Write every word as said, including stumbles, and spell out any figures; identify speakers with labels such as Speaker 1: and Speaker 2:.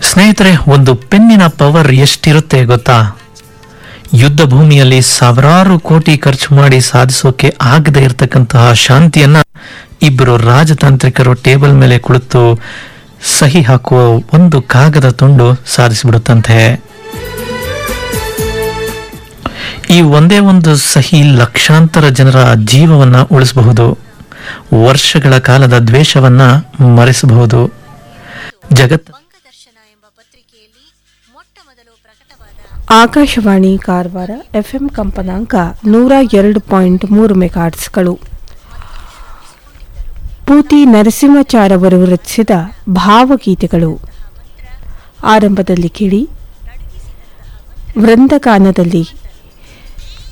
Speaker 1: ಸ್ನೇಹಿತರೆ, ಒಂದು ಪೆನ್ನಿನ ಪವರ್ ಎಷ್ಟಿರುತ್ತೆ ಗೊತ್ತಾ? ಯುದ್ಧ ಭೂಮಿಯಲ್ಲಿ ಸಾವಿರಾರು ಕೋಟಿ ಖರ್ಚು ಮಾಡಿ ಸಾಧಿಸೋಕೆ ಆಗದೆ ಇರತಕ್ಕಂತಹ ಶಾಂತಿಯನ್ನ ಇಬ್ಬರು ರಾಜತಾಂತ್ರಿಕರು ಟೇಬಲ್ ಮೇಲೆ ಕುಳಿತು ಸಹಿ ಹಾಕುವ ಒಂದು ಕಾಗದ ತುಂಡು ಸಾಧಿಸಿಬಿಡುತ್ತಂತೆ. ಈ ಒಂದೇ ಒಂದು ಸಹಿ ಲಕ್ಷಾಂತರ ಜನರ ಜೀವವನ್ನ ಉಳಿಸಬಹುದು, ವರ್ಷಗಳ ಕಾಲದ ದ್ವೇಷವನ್ನ ಮರೆಸಬಹುದು. ಜಗತ್
Speaker 2: ಆಕಾಶವಾಣಿ ಕಾರವಾರ ಎಫ್ಎಂ ಕಂಪನಾಂಕ ನೂರ ಎರಡು ಪಾಯಿಂಟ್ ಮೂರು ಮೆಗಾಟ್ಸ್ಗಳು. ಪೂತಿ ನರಸಿಂಹಾಚಾರ್ಯವರು ರಚಿಸಿದ ಭಾವಗೀತೆಗಳು. ಆರಂಭದಲ್ಲಿ ಕೇಳಿ ವೃಂದಗಾನದಲ್ಲಿ